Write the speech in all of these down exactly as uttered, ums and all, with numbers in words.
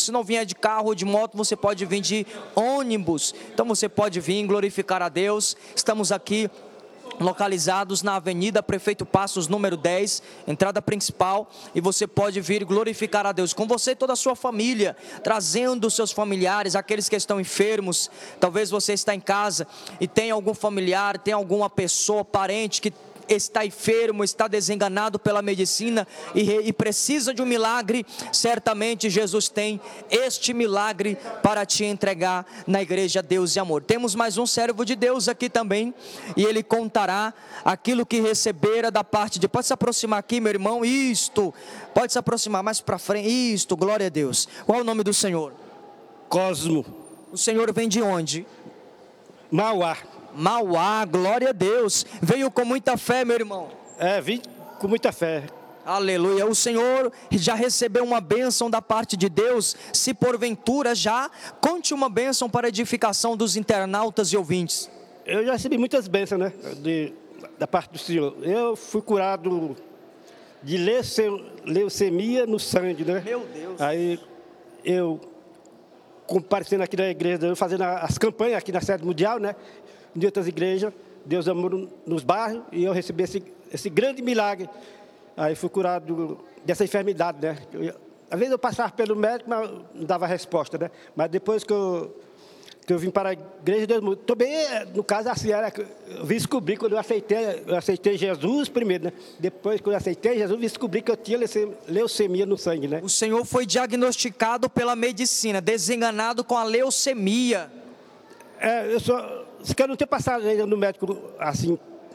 você não vier de carro ou de moto, você pode vir de ônibus. Então você pode vir glorificar a Deus. Estamos aqui localizados na Avenida Prefeito Passos, número dez, entrada principal, e você pode vir glorificar a Deus com você e toda a sua família, trazendo os seus familiares, aqueles que estão enfermos. Talvez você está em casa e tem algum familiar, tem alguma pessoa, parente que está enfermo, está desenganado pela medicina e, e precisa de um milagre. Certamente Jesus tem este milagre para te entregar na igreja Deus e Amor. Temos mais um servo de Deus aqui também, e ele contará aquilo que recebera da parte de... Pode se aproximar aqui, meu irmão, isto, pode se aproximar mais para frente, isto, glória a Deus. Qual é o nome do Senhor? Cosmo. O Senhor vem de onde? Mauá. Mauá, glória a Deus. Veio com muita fé, meu irmão. É, vim com muita fé. Aleluia. O Senhor já recebeu uma bênção da parte de Deus. Se porventura já, conte uma bênção para a edificação dos internautas e ouvintes. Eu já recebi muitas bênçãos, né? De, da parte do Senhor. Eu fui curado de leuce, leucemia no sangue, né? Meu Deus. Aí eu, comparecendo aqui na igreja, fazendo as campanhas aqui na sede mundial, né? De outras igrejas, Deus amou nos bairros, e eu recebi esse, esse grande milagre. Aí fui curado dessa enfermidade, né? Eu, às vezes eu passava pelo médico, mas não dava resposta, né? Mas depois que eu, que eu vim para a igreja, Deus mudou. Também, no caso, assim, era, eu vim descobrir, quando eu aceitei, eu aceitei Jesus primeiro, né? Depois que eu aceitei Jesus, eu vim descobrir que eu tinha leucemia no sangue, né? O Senhor foi diagnosticado pela medicina, desenganado com a leucemia. É, eu só... Se eu não ter passado ainda no médico, assim,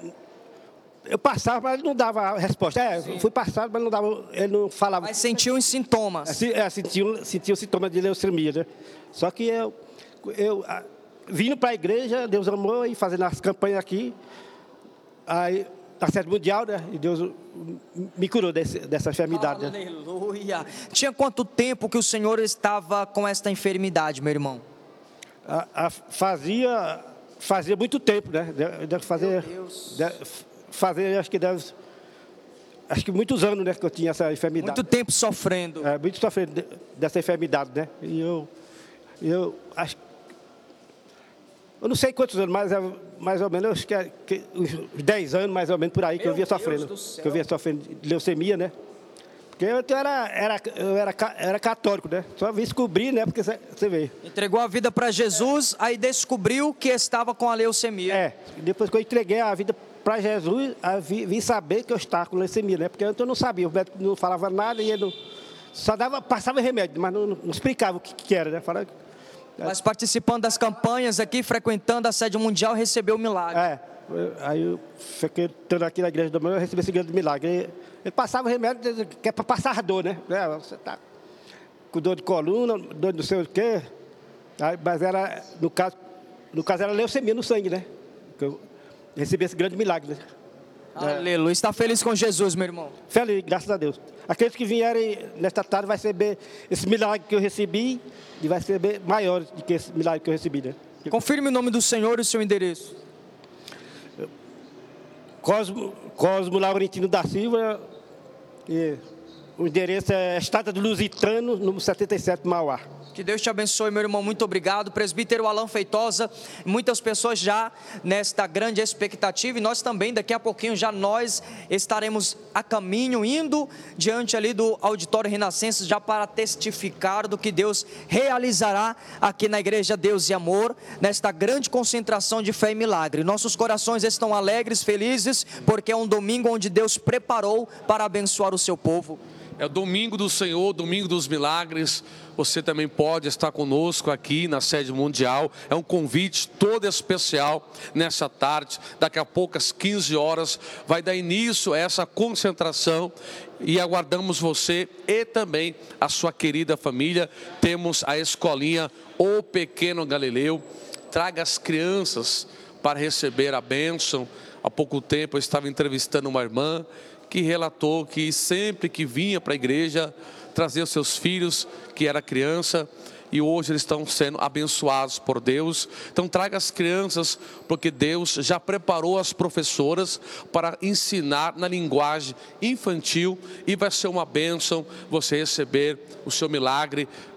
eu passava, mas ele não dava resposta. É, Sim. fui passado, mas não dava, ele não falava. Mas sentiu os sintomas. É, é sentiu, sentiu os sintomas de leucemia, né? Só que eu, eu vindo para a igreja, Deus amou, e fazendo as campanhas aqui, aí, na sede mundial, né? E Deus me curou desse, dessa enfermidade. Aleluia. Né? Tinha quanto tempo que o Senhor estava com esta enfermidade, meu irmão? A, a, fazia... Fazia muito tempo, né? Deve fazer, deve fazer, acho que deve, acho que muitos anos, né, que eu tinha essa enfermidade. Muito tempo sofrendo. É, muito sofrendo dessa enfermidade, né? E eu, eu acho, eu não sei quantos anos, mas mais ou menos, acho que, é, que uns dez anos, mais ou menos, por aí, que Meu eu via sofrendo, que eu via sofrendo de leucemia, né? Porque eu era, era, eu era, era católico, né? Só vim descobrir, né? Porque você vê. Entregou a vida para Jesus, é. Aí descobriu que estava com a leucemia. É, depois que eu entreguei a vida para Jesus, vim, vim saber que eu estava com leucemia, né? Porque antes eu não sabia, o médico não falava nada e ele não, só dava, passava remédio, mas não, não explicava o que, que era, né? Falava, mas participando das campanhas aqui, frequentando a sede mundial, recebeu o milagre. É, aí eu fiquei estando aqui na igreja do meu, eu recebi esse grande milagre. Ele passava o remédio que é para passar dor, né? Você está com dor de coluna, dor de não sei o quê. Aí, mas era, no caso, no caso era leucemia no sangue, né? Eu recebi esse grande milagre, né? Aleluia. Está feliz com Jesus, meu irmão? Feliz, graças a Deus. Aqueles que vierem nesta tarde vai receber esse milagre que eu recebi e vai receber maior do que esse milagre que eu recebi, né? Confirme o nome do Senhor e o seu endereço. Cosmo, Cosmo Laurentino da Silva, e o endereço é Estrada do Lusitano, número setenta e sete, Mauá. Que Deus te abençoe, meu irmão, muito obrigado. Presbítero Alan Feitosa, muitas pessoas já nesta grande expectativa, e nós também, daqui a pouquinho já nós estaremos a caminho, indo diante ali do Auditório Renascença, já para testificar do que Deus realizará aqui na Igreja Deus e Amor, nesta grande concentração de fé e milagre. Nossos corações estão alegres, felizes, porque é um domingo onde Deus preparou para abençoar o seu povo. É o domingo do Senhor, domingo dos milagres. Você também pode estar conosco aqui na sede mundial. É um convite todo especial nessa tarde. Daqui a pouco, às quinze horas, vai dar início a essa concentração. E aguardamos você e também a sua querida família. Temos a escolinha O Pequeno Galileu. Traga as crianças para receber a bênção. Há pouco tempo eu estava entrevistando uma irmã que relatou que sempre que vinha para a igreja, trazia os seus filhos, que era criança, e hoje eles estão sendo abençoados por Deus. Então traga as crianças, porque Deus já preparou as professoras para ensinar na linguagem infantil, e vai ser uma bênção você receber o seu milagre